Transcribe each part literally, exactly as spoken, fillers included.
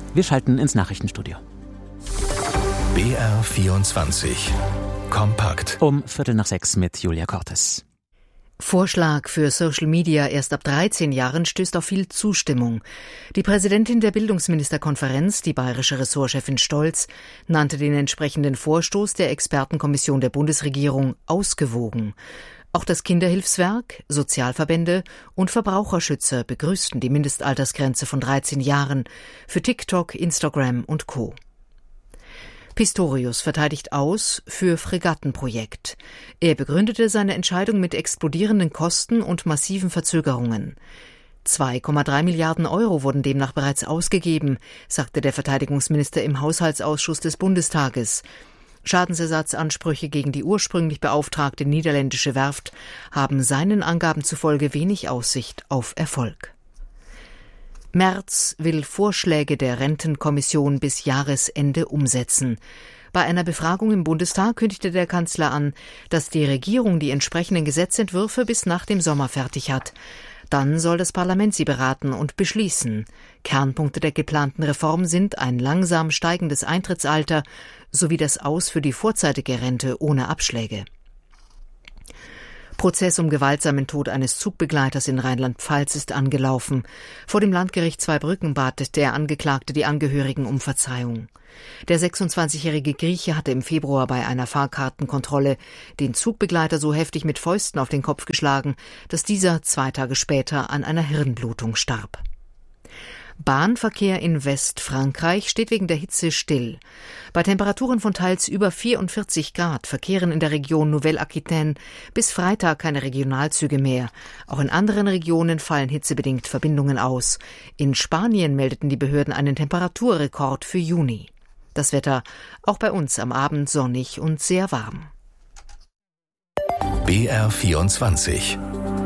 Wir schalten ins Nachrichtenstudio. B R vierundzwanzig. Kompakt. Um Viertel nach sechs mit Julia Cortes. Vorschlag für Social Media erst ab dreizehn Jahren stößt auf viel Zustimmung. Die Präsidentin der Bildungsministerkonferenz, die bayerische Ressortchefin Stolz, nannte den entsprechenden Vorstoß der Expertenkommission der Bundesregierung ausgewogen. Auch das Kinderhilfswerk, Sozialverbände und Verbraucherschützer begrüßten die Mindestaltersgrenze von dreizehn Jahren für TikTok, Instagram und Co. Pistorius verteidigt aus für Fregattenprojekt. Er begründete seine Entscheidung mit explodierenden Kosten und massiven Verzögerungen. zwei Komma drei Milliarden Euro wurden demnach bereits ausgegeben, sagte der Verteidigungsminister im Haushaltsausschuss des Bundestages. Schadensersatzansprüche gegen die ursprünglich beauftragte niederländische Werft haben seinen Angaben zufolge wenig Aussicht auf Erfolg. Merz will Vorschläge der Rentenkommission bis Jahresende umsetzen. Bei einer Befragung im Bundestag kündigte der Kanzler an, dass die Regierung die entsprechenden Gesetzentwürfe bis nach dem Sommer fertig hat. Dann soll das Parlament sie beraten und beschließen. Kernpunkte der geplanten Reform sind ein langsam steigendes Eintrittsalter sowie das Aus für die vorzeitige Rente ohne Abschläge. Prozess um gewaltsamen Tod eines Zugbegleiters in Rheinland-Pfalz ist angelaufen. Vor dem Landgericht Zweibrücken bat der Angeklagte die Angehörigen um Verzeihung. Der sechsundzwanzigjährige Grieche hatte im Februar bei einer Fahrkartenkontrolle den Zugbegleiter so heftig mit Fäusten auf den Kopf geschlagen, dass dieser zwei Tage später an einer Hirnblutung starb. Bahnverkehr in Westfrankreich steht wegen der Hitze still. Bei Temperaturen von teils über vierundvierzig Grad verkehren in der Region Nouvelle-Aquitaine bis Freitag keine Regionalzüge mehr. Auch in anderen Regionen fallen hitzebedingt Verbindungen aus. In Spanien meldeten die Behörden einen Temperaturrekord für Juni. Das Wetter auch bei uns am Abend sonnig und sehr warm. B R vierundzwanzig.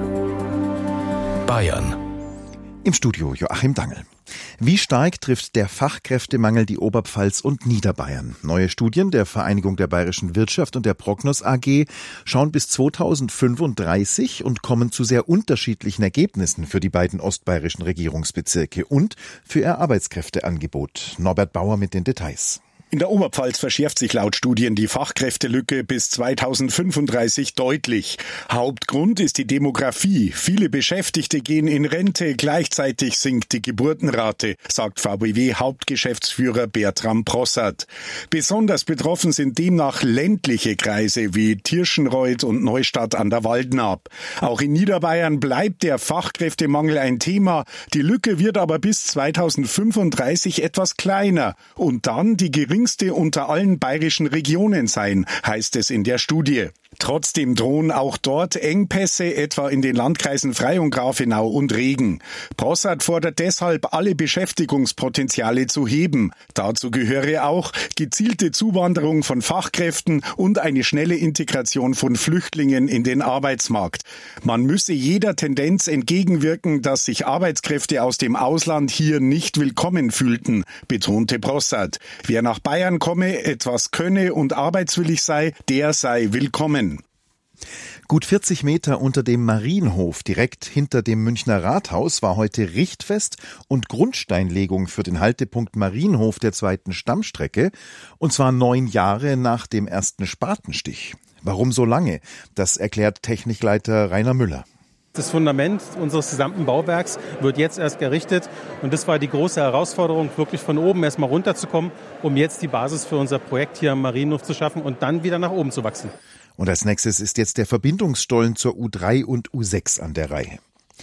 Bayern. Im Studio Joachim Dangel. Wie stark trifft der Fachkräftemangel die Oberpfalz und Niederbayern? Neue Studien der Vereinigung der Bayerischen Wirtschaft und der Prognos A G schauen bis zweitausendfünfunddreißig und kommen zu sehr unterschiedlichen Ergebnissen für die beiden ostbayerischen Regierungsbezirke und für ihr Arbeitskräfteangebot. Norbert Bauer mit den Details. In der Oberpfalz verschärft sich laut Studien die Fachkräftelücke bis zweitausendfünfunddreißig deutlich. Hauptgrund ist die Demografie. Viele Beschäftigte gehen in Rente, gleichzeitig sinkt die Geburtenrate, sagt V B W-Hauptgeschäftsführer Bertram Prossert. Besonders betroffen sind demnach ländliche Kreise wie Tirschenreuth und Neustadt an der Waldnaab. Auch in Niederbayern bleibt der Fachkräftemangel ein Thema. Die Lücke wird aber bis zweitausendfünfunddreißig etwas kleiner und dann die geringste unter allen bayerischen Regionen sein, heißt es in der Studie. Trotzdem drohen auch dort Engpässe, etwa in den Landkreisen Freyung, Grafenau und Regen. Prossert fordert deshalb, alle Beschäftigungspotenziale zu heben. Dazu gehöre auch gezielte Zuwanderung von Fachkräften und eine schnelle Integration von Flüchtlingen in den Arbeitsmarkt. Man müsse jeder Tendenz entgegenwirken, dass sich Arbeitskräfte aus dem Ausland hier nicht willkommen fühlten, betonte Prossert. Wer nach Bayern komme, etwas könne und arbeitswillig sei, der sei willkommen. Gut vierzig Meter unter dem Marienhof, direkt hinter dem Münchner Rathaus, war heute Richtfest und Grundsteinlegung für den Haltepunkt Marienhof der zweiten Stammstrecke, und zwar neun Jahre nach dem ersten Spatenstich. Warum so lange? Das erklärt Technikleiter Rainer Müller. Das Fundament unseres gesamten Bauwerks wird jetzt erst gerichtet und das war die große Herausforderung, wirklich von oben erstmal runterzukommen, um jetzt die Basis für unser Projekt hier am Marienhof zu schaffen und dann wieder nach oben zu wachsen. Und als nächstes ist jetzt der Verbindungsstollen zur U drei und U sechs an der Reihe.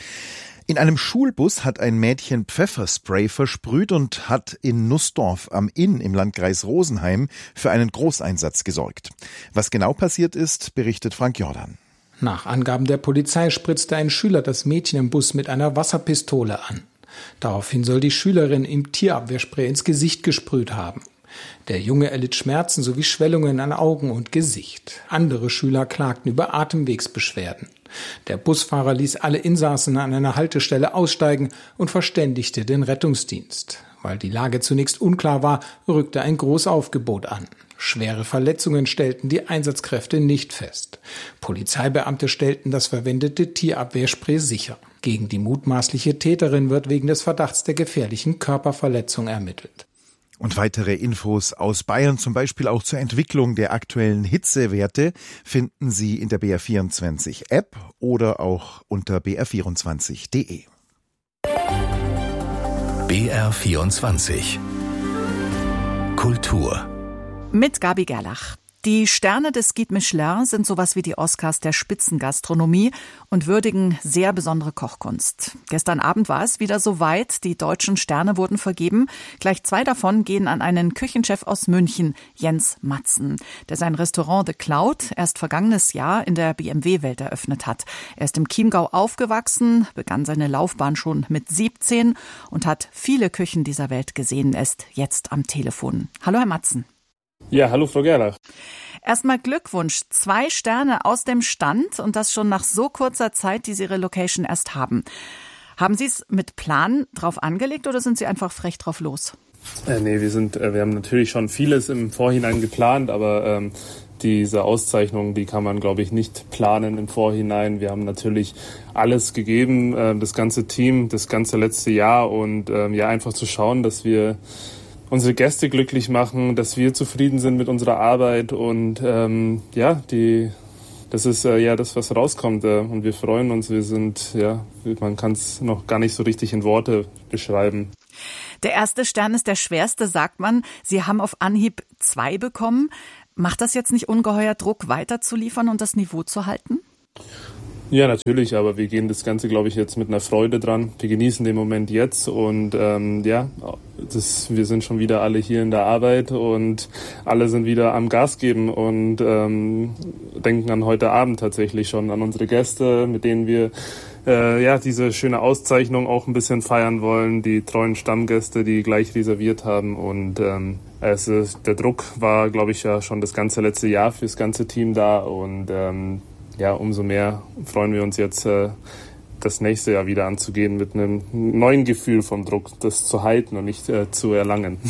In einem Schulbus hat ein Mädchen Pfefferspray versprüht und hat in Nussdorf am Inn im Landkreis Rosenheim für einen Großeinsatz gesorgt. Was genau passiert ist, berichtet Frank Jordan. Nach Angaben der Polizei spritzte ein Schüler das Mädchen im Bus mit einer Wasserpistole an. Daraufhin soll die Schülerin ihm Tierabwehrspray ins Gesicht gesprüht haben. Der Junge erlitt Schmerzen sowie Schwellungen an Augen und Gesicht. Andere Schüler klagten über Atemwegsbeschwerden. Der Busfahrer ließ alle Insassen an einer Haltestelle aussteigen und verständigte den Rettungsdienst. Weil die Lage zunächst unklar war, rückte ein Großaufgebot an. Schwere Verletzungen stellten die Einsatzkräfte nicht fest. Polizeibeamte stellten das verwendete Tierabwehrspray sicher. Gegen die mutmaßliche Täterin wird wegen des Verdachts der gefährlichen Körperverletzung ermittelt. Und weitere Infos aus Bayern, zum Beispiel auch zur Entwicklung der aktuellen Hitzewerte, finden Sie in der B R vierundzwanzig App oder auch unter b r vierundzwanzig punkt d e. B R vierundzwanzig Kultur mit Gabi Gerlach. Die Sterne des Guide Michelin sind sowas wie die Oscars der Spitzengastronomie und würdigen sehr besondere Kochkunst. Gestern Abend war es wieder soweit. Die deutschen Sterne wurden vergeben. Gleich zwei davon gehen an einen Küchenchef aus München, Jens Matzen, der sein Restaurant The Cloud erst vergangenes Jahr in der B M W-Welt eröffnet hat. Er ist im Chiemgau aufgewachsen, begann seine Laufbahn schon mit siebzehn und hat viele Küchen dieser Welt gesehen, ist jetzt am Telefon. Hallo, Herr Matzen. Ja, hallo Frau Gerlach. Erstmal Glückwunsch, zwei Sterne aus dem Stand und das schon nach so kurzer Zeit, die Sie Ihre Location erst haben. Haben Sie es mit Plan drauf angelegt oder sind Sie einfach frech drauf los? Äh, nee, wir sind, äh, wir haben natürlich schon vieles im Vorhinein geplant, aber ähm, diese Auszeichnung, die kann man, glaube ich, nicht planen im Vorhinein. Wir haben natürlich alles gegeben, äh, das ganze Team, das ganze letzte Jahr und äh, ja, einfach zu schauen, dass wir unsere Gäste glücklich machen, dass wir zufrieden sind mit unserer Arbeit und ähm, ja, die, das ist äh, ja das, was rauskommt äh, und wir freuen uns. Wir sind, ja, man kann es noch gar nicht so richtig in Worte beschreiben. Der erste Stern ist der schwerste, sagt man. Sie haben auf Anhieb zwei bekommen. Macht das jetzt nicht ungeheuer Druck, weiterzuliefern und das Niveau zu halten? Ja, natürlich, aber wir gehen das Ganze, glaube ich, jetzt mit einer Freude dran. Wir genießen den Moment jetzt und ähm, ja, das, wir sind schon wieder alle hier in der Arbeit und alle sind wieder am Gas geben und ähm, denken an heute Abend tatsächlich schon, an unsere Gäste, mit denen wir äh, ja diese schöne Auszeichnung auch ein bisschen feiern wollen, die treuen Stammgäste, die gleich reserviert haben und ähm, es ist, der Druck war, glaube ich, ja schon das ganze letzte Jahr fürs ganze Team da und ähm, ja, umso mehr freuen wir uns jetzt, äh, das nächste Jahr wieder anzugehen mit einem neuen Gefühl vom Druck, das zu halten und nicht äh, zu erlangen.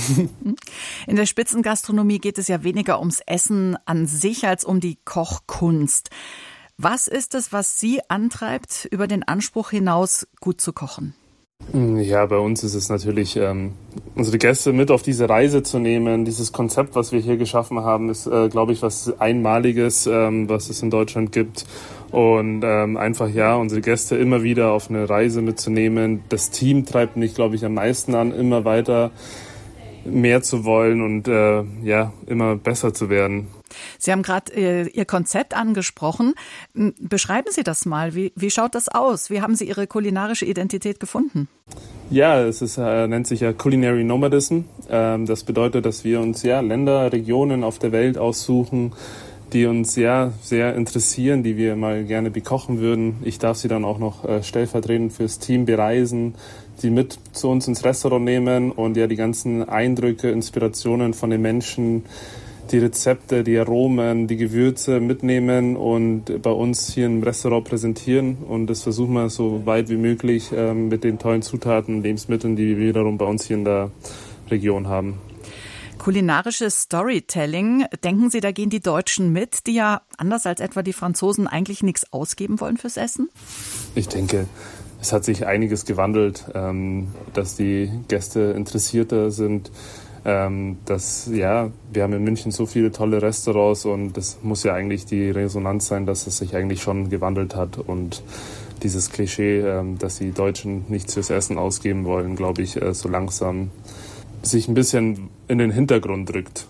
In der Spitzengastronomie geht es ja weniger ums Essen an sich als um die Kochkunst. Was ist es, was Sie antreibt, über den Anspruch hinaus gut zu kochen? Ja, bei uns ist es natürlich, ähm, unsere Gäste mit auf diese Reise zu nehmen. Dieses Konzept, was wir hier geschaffen haben, ist, äh, glaube ich, was Einmaliges, ähm, was es in Deutschland gibt. Und ähm, einfach, ja, unsere Gäste immer wieder auf eine Reise mitzunehmen. Das Team treibt mich, glaube ich, am meisten an, immer weiter mehr zu wollen und äh, ja, immer besser zu werden. Sie haben gerade äh, Ihr Konzept angesprochen. Beschreiben Sie das mal. Wie, wie schaut das aus? Wie haben Sie Ihre kulinarische Identität gefunden? Ja, es ist, äh, nennt sich ja Culinary Nomadism. Ähm, das bedeutet, dass wir uns ja Länder, Regionen auf der Welt aussuchen, die uns ja sehr interessieren, die wir mal gerne bekochen würden. Ich darf sie dann auch noch äh, stellvertretend fürs Team bereisen, sie mit zu uns ins Restaurant nehmen und ja die ganzen Eindrücke, Inspirationen von den Menschen, die Rezepte, die Aromen, die Gewürze mitnehmen und bei uns hier im Restaurant präsentieren. Und das versuchen wir so weit wie möglich äh, mit den tollen Zutaten, Lebensmitteln, die wir wiederum bei uns hier in der Region haben. Kulinarisches Storytelling, denken Sie, da gehen die Deutschen mit, die ja anders als etwa die Franzosen eigentlich nichts ausgeben wollen fürs Essen? Ich denke, es hat sich einiges gewandelt, ähm, dass die Gäste interessierter sind. Ähm, dass, ja, wir haben in München so viele tolle Restaurants und das muss ja eigentlich die Resonanz sein, dass es sich eigentlich schon gewandelt hat und dieses Klischee, ähm, dass die Deutschen nichts fürs Essen ausgeben wollen, glaube ich, äh, so langsam sich ein bisschen in den Hintergrund rückt.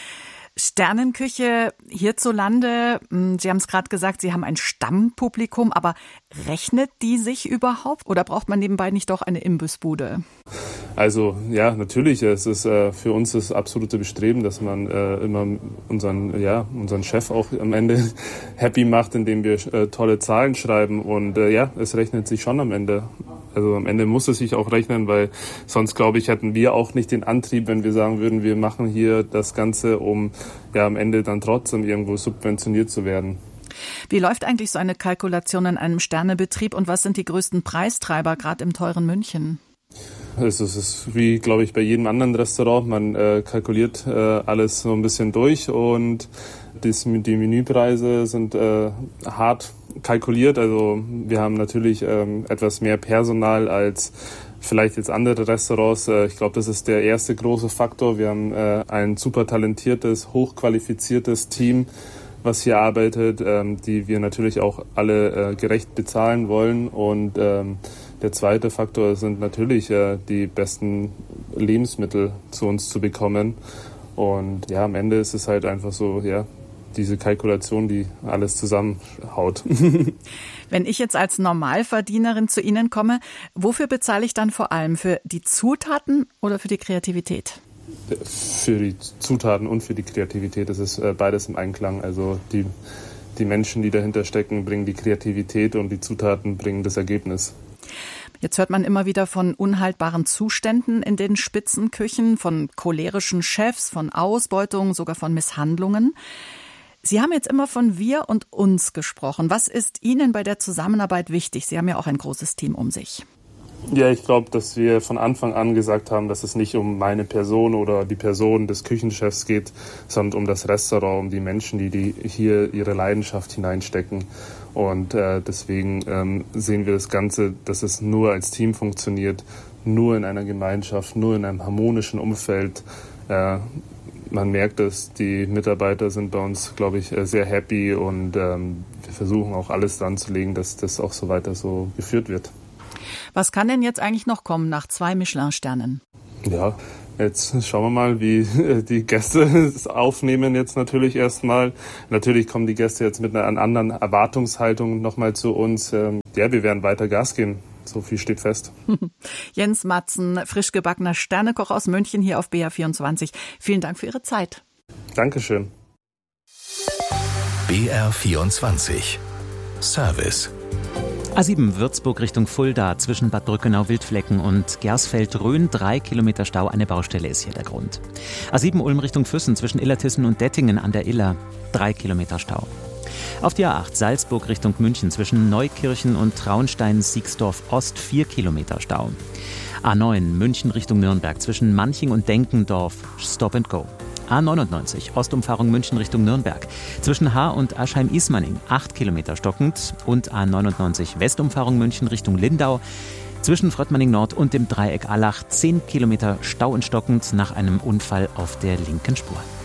Sternenküche hierzulande, Sie haben es gerade gesagt, Sie haben ein Stammpublikum, aber rechnet die sich überhaupt oder braucht man nebenbei nicht doch eine Imbissbude? Also ja, natürlich, es ist äh, für uns das absolute Bestreben, dass man äh, immer unseren, ja, unseren Chef auch am Ende happy macht, indem wir äh, tolle Zahlen schreiben und äh, ja, es rechnet sich schon am Ende. Also am Ende muss es sich auch rechnen, weil sonst, glaube ich, hätten wir auch nicht den Antrieb, wenn wir sagen würden, wir machen hier das Ganze, um ja am Ende dann trotzdem irgendwo subventioniert zu werden. Wie läuft eigentlich so eine Kalkulation in einem Sternebetrieb und was sind die größten Preistreiber, gerade im teuren München? Es ist wie, glaube ich, bei jedem anderen Restaurant. Man äh, kalkuliert äh, alles so ein bisschen durch und das, die Menüpreise sind äh, hart kalkuliert. Also wir haben natürlich ähm, etwas mehr Personal als vielleicht jetzt andere Restaurants. Ich glaube, das ist der erste große Faktor. Wir haben ein super talentiertes, hochqualifiziertes Team, was hier arbeitet, die wir natürlich auch alle gerecht bezahlen wollen. Und der zweite Faktor sind natürlich die besten Lebensmittel zu uns zu bekommen. Und ja, am Ende ist es halt einfach so, ja, diese Kalkulation, die alles zusammenhaut. Wenn ich jetzt als Normalverdienerin zu Ihnen komme, wofür bezahle ich dann vor allem? Für die Zutaten oder für die Kreativität? Für die Zutaten und für die Kreativität. Das ist beides im Einklang. Also die, die Menschen, die dahinter stecken, bringen die Kreativität und die Zutaten bringen das Ergebnis. Jetzt hört man immer wieder von unhaltbaren Zuständen in den Spitzenküchen, von cholerischen Chefs, von Ausbeutung, sogar von Misshandlungen. Sie haben jetzt immer von wir und uns gesprochen. Was ist Ihnen bei der Zusammenarbeit wichtig? Sie haben ja auch ein großes Team um sich. Ja, ich glaube, dass wir von Anfang an gesagt haben, dass es nicht um meine Person oder die Person des Küchenchefs geht, sondern um das Restaurant, um die Menschen, die, die hier ihre Leidenschaft hineinstecken. Und äh, deswegen ähm, sehen wir das Ganze, dass es nur als Team funktioniert, nur in einer Gemeinschaft, nur in einem harmonischen Umfeld. Äh, Man merkt es, die Mitarbeiter sind bei uns, glaube ich, sehr happy und ähm, wir versuchen auch alles dran zu legen, dass das auch so weiter so geführt wird. Was kann denn jetzt eigentlich noch kommen nach zwei Michelin-Sternen? Ja, jetzt schauen wir mal, wie die Gäste es aufnehmen jetzt natürlich erstmal. Natürlich kommen die Gäste jetzt mit einer anderen Erwartungshaltung nochmal zu uns. Ja, wir werden weiter Gas geben. So viel steht fest. Jens Matzen, frisch gebackener Sternekoch aus München hier auf B R vierundzwanzig. Vielen Dank für Ihre Zeit. Dankeschön. B R vierundzwanzig Service. A sieben Würzburg Richtung Fulda zwischen Bad Brückenau-Wildflecken und Gersfeld-Rhön. Drei Kilometer Stau, eine Baustelle ist hier der Grund. A sieben Ulm Richtung Füssen zwischen Illertissen und Dettingen an der Iller. Drei Kilometer Stau. Auf die A acht Salzburg Richtung München zwischen Neukirchen und Traunstein-Siegsdorf-Ost. Vier Kilometer Stau. A neun München Richtung Nürnberg zwischen Manching und Denkendorf. Stop and Go. A neunundneunzig Ostumfahrung München Richtung Nürnberg. Zwischen Haar und Aschheim-Ismaning acht Kilometer stockend und A neunundneunzig Westumfahrung München Richtung Lindau. Zwischen Fröttmanning Nord und dem Dreieck Allach zehn Kilometer Stau und stockend nach einem Unfall auf der linken Spur.